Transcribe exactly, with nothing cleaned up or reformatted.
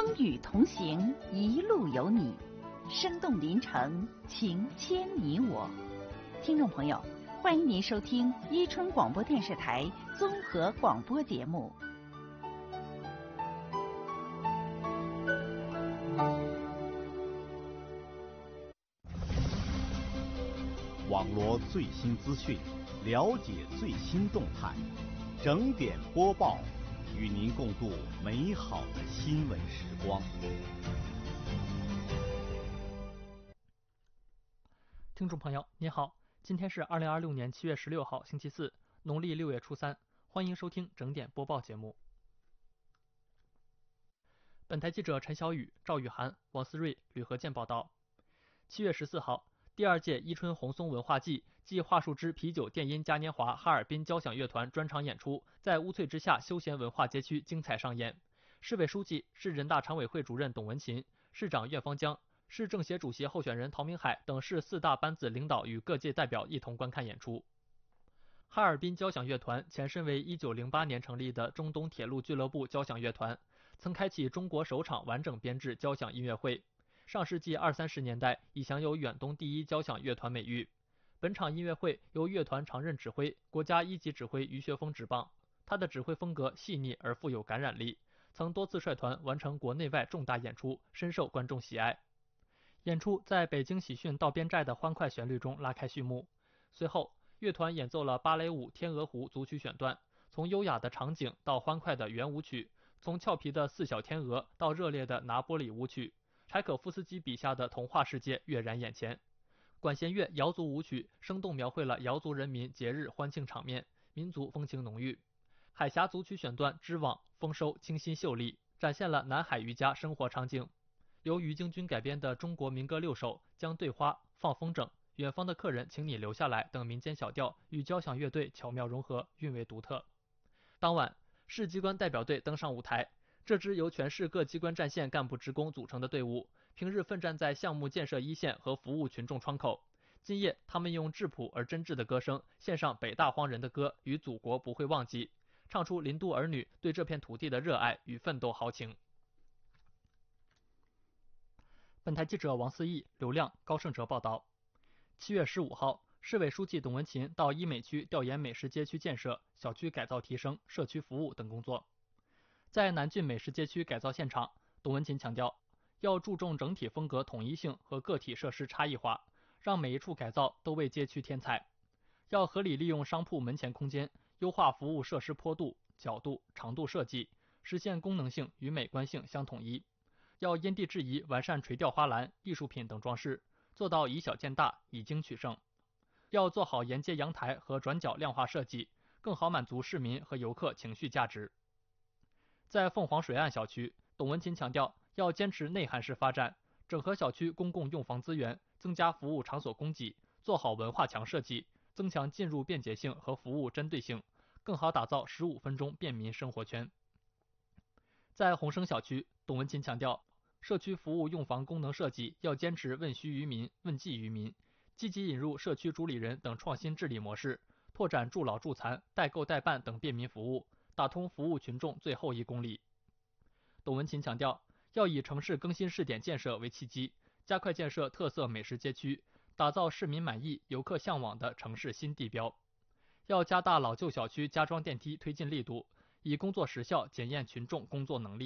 风雨同行，一路有你，生动临城，情牵你我。听众朋友，欢迎您收听伊春广播电视台综合广播节目。 网罗最新资讯，了解最新动态，整点播报，与您共度美好的新闻时光。 听众朋友，您好，今天是二零二六年七月十六号，星期四，农历六月初三，欢迎收听整点播报节目。本台记者陈小雨、赵雨涵、王思睿、吕和健报道。七月十四号，第二届伊春红松文化季暨桦树枝啤酒电音嘉年华哈尔滨交响乐团专场演出在乌翠之夏休闲文化街区精彩上演。市委书记、市人大常委会主任董文琴、市长苑方江、市政协主席候选人陶明海等市四大班子领导与各界代表一同观看演出。哈尔滨交响乐团前身为一九零八年成立的中东铁路俱乐部交响乐团，曾开启中国首场完整编制交响音乐会。上世纪二三十年代已享有远东第一交响乐团美誉。本场音乐会由乐团常任指挥、国家一级指挥于学峰执棒，他的指挥风格细腻而富有感染力，曾多次率团完成国内外重大演出，深受观众喜爱。演出在北京喜讯到边寨的欢快旋律中拉开序幕，随后乐团演奏了芭蕾舞《天鹅湖》组曲选段，从优雅的场景到欢快的圆舞曲，从俏皮的四小天鹅到热烈的拿波里舞曲，柴可夫斯基笔下的童话世界跃然眼前。管弦乐瑶族舞曲生动描绘了瑶族人民节日欢庆场面，民族风情浓郁。海峡组曲选段织网丰收清新秀丽，展现了南海渔家生活场景。由于京军改编的中国民歌六首将对花、放风筝、远方的客人请你留下来等民间小调与交响乐队巧妙融合，韵味独特。当晚，市机关代表队登上舞台，这支由全市各机关战线干部职工组成的队伍，平日奋战在项目建设一线和服务群众窗口。今夜，他们用质朴而真挚的歌声献上北大荒人的歌与祖国不会忘记，唱出林都儿女对这片土地的热爱与奋斗豪情。本台记者王思义、刘亮、高胜哲报道。七月十五号，市委书记董文琴到医美区调研美食街区建设、小区改造提升、社区服务等工作。在南郡美食街区改造现场，董文琴强调，要注重整体风格统一性和个体设施差异化，让每一处改造都为街区添彩。要合理利用商铺门前空间，优化服务设施坡度、角度、长度设计，实现功能性与美观性相统一。要因地制宜完善垂吊花篮、艺术品等装饰，做到以小见大，以精取胜。要做好沿街阳台和转角亮化设计，更好满足市民和游客情绪价值。在凤凰水岸小区，董文琴强调要坚持内涵式发展，整合小区公共用房资源，增加服务场所供给，做好文化墙设计，增强进入便捷性和服务针对性，更好打造十五分钟便民生活圈。在鸿升小区，董文琴强调，社区服务用房功能设计要坚持问需于民、问计于民，积极引入社区主理人等创新治理模式，拓展助老助残、代购代办等便民服务，打通服务群众最后一公里。董文琴强调，要以城市更新试点建设为契机，加快建设特色美食街区，打造市民满意、游客向往的城市新地标。要加大老旧小区加装电梯推进力度，以工作时效检验群众工作能力。